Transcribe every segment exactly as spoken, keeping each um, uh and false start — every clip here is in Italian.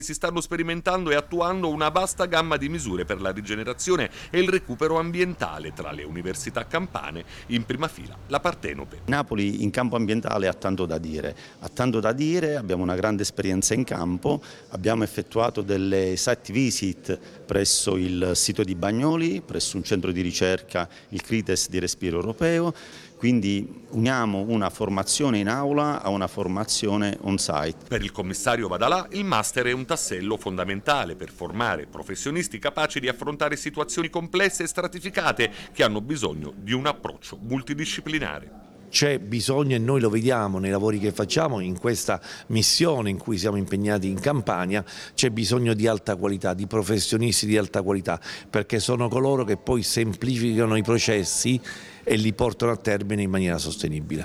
Si stanno sperimentando e attuando una vasta gamma di misure per la rigenerazione e il recupero ambientale tra le università campane, in prima fila la Partenope. Napoli in campo ambientale ha tanto da dire, ha tanto da dire, abbiamo una grande esperienza in campo, abbiamo effettuato delle site visit presso il sito di Bagnoli, presso un centro di ricerca, il CRITES di Respiro Europeo. Quindi uniamo una formazione in aula a una formazione on-site. Per il commissario Vadalà il master è un tassello fondamentale per formare professionisti capaci di affrontare situazioni complesse e stratificate che hanno bisogno di un approccio multidisciplinare. C'è bisogno, e noi lo vediamo nei lavori che facciamo, in questa missione in cui siamo impegnati in Campania, c'è bisogno di alta qualità, di professionisti di alta qualità, perché sono coloro che poi semplificano i processi e li portano a termine in maniera sostenibile.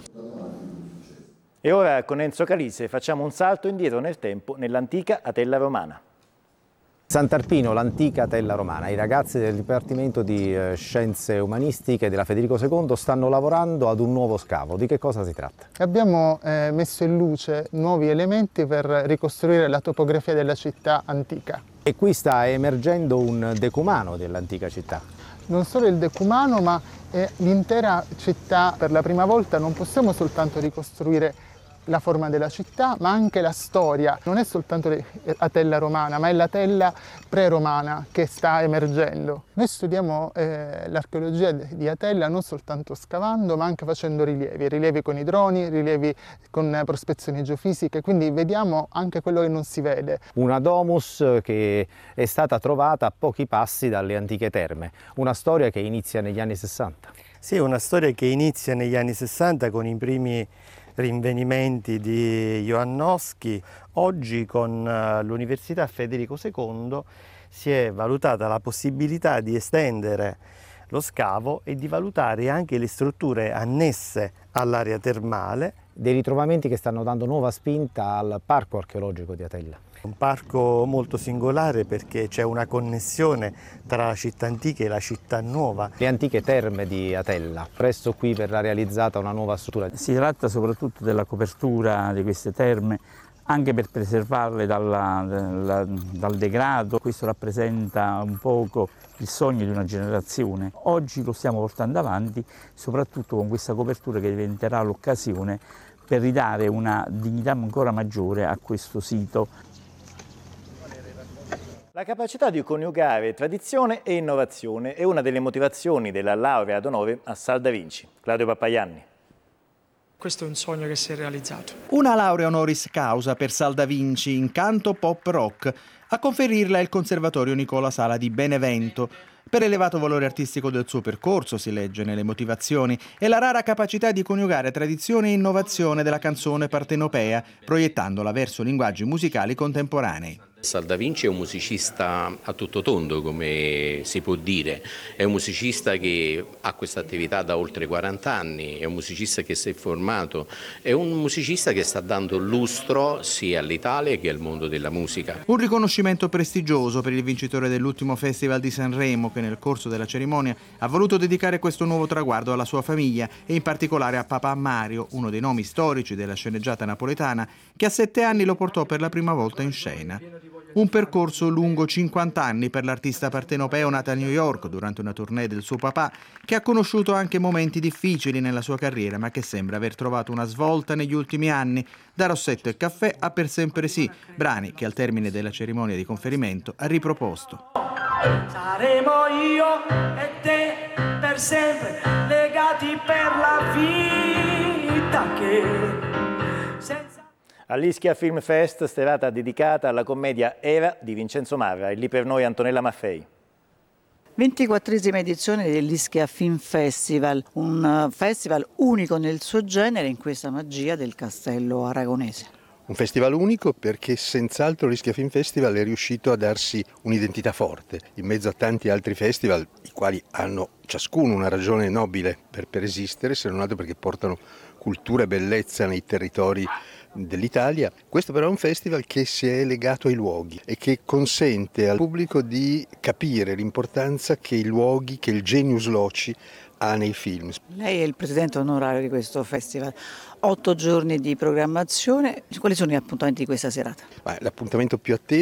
E ora con Enzo Calise facciamo un salto indietro nel tempo nell'antica Atella romana. Sant'Arpino, l'antica Atella romana. I ragazzi del Dipartimento di Scienze Umanistiche della Federico secondo stanno lavorando ad un nuovo scavo. Di che cosa si tratta? Abbiamo eh, messo in luce nuovi elementi per ricostruire la topografia della città antica. E qui sta emergendo un decumano dell'antica città. Non solo il decumano, ma eh, l'intera città. Per la prima volta non possiamo soltanto ricostruire la forma della città, ma anche la storia. Non è soltanto l'Atella romana, ma è l'Atella pre-romana che sta emergendo. Noi studiamo eh, l'archeologia di Atella non soltanto scavando, ma anche facendo rilievi, rilievi con i droni, rilievi con prospezioni geofisiche, quindi vediamo anche quello che non si vede. Una domus che è stata trovata a pochi passi dalle antiche terme, una storia che inizia negli anni sessanta. Sì, una storia che inizia negli anni sessanta con i primi rinvenimenti di Johannowski. Oggi con l'Università Federico secondo si è valutata la possibilità di estendere lo scavo e di valutare anche le strutture annesse all'area termale. Dei ritrovamenti che stanno dando nuova spinta al parco archeologico di Atella. Un parco molto singolare perché c'è una connessione tra la città antica e la città nuova. Le antiche terme di Atella, presto qui verrà realizzata una nuova struttura. Si tratta soprattutto della copertura di queste terme, anche per preservarle dalla, dalla, dal degrado. Questo rappresenta un poco il sogno di una generazione. Oggi lo stiamo portando avanti, soprattutto con questa copertura che diventerà l'occasione per ridare una dignità ancora maggiore a questo sito. La capacità di coniugare tradizione e innovazione è una delle motivazioni della laurea ad onore a Sal da Vinci. Claudio Pappaianni. Questo è un sogno che si è realizzato. Una laurea honoris causa per Sal da Vinci in canto pop rock. A conferirla è il Conservatorio Nicola Sala di Benevento. Per l'elevato valore artistico del suo percorso, si legge nelle motivazioni, e la rara capacità di coniugare tradizione e innovazione della canzone partenopea, proiettandola verso linguaggi musicali contemporanei. Sal da Vinci è un musicista a tutto tondo, come si può dire, è un musicista che ha questa attività da oltre quaranta anni, è un musicista che si è formato, è un musicista che sta dando lustro sia all'Italia che al mondo della musica. Un riconoscimento prestigioso per il vincitore dell'ultimo Festival di Sanremo, che nel corso della cerimonia ha voluto dedicare questo nuovo traguardo alla sua famiglia e in particolare a papà Mario, uno dei nomi storici della sceneggiata napoletana, che a sette anni lo portò per la prima volta in scena. Un percorso lungo cinquanta anni per l'artista partenopeo nata a New York durante una tournée del suo papà, che ha conosciuto anche momenti difficili nella sua carriera, ma che sembra aver trovato una svolta negli ultimi anni. Da Rossetto e Caffè a Per sempre sì, brani che al termine della cerimonia di conferimento ha riproposto. Saremo io e te per sempre legati per la vita che senza... All'Ischia Film Fest, serata dedicata alla commedia Era di Vincenzo Marra. È lì per noi Antonella Maffei. ventiquattresima edizione dell'Ischia Film Festival, un festival unico nel suo genere in questa magia del castello aragonese. Un festival unico perché senz'altro l'Ischia Film Festival è riuscito a darsi un'identità forte in mezzo a tanti altri festival, i quali hanno ciascuno una ragione nobile per, per esistere, se non altro perché portano cultura e bellezza nei territori dell'Italia. Questo però è un festival che si è legato ai luoghi e che consente al pubblico di capire l'importanza che i luoghi, che il genius loci ha nei film. Lei è il presidente onorario di questo festival, otto giorni di programmazione. Quali sono gli appuntamenti di questa serata? L'appuntamento più atteso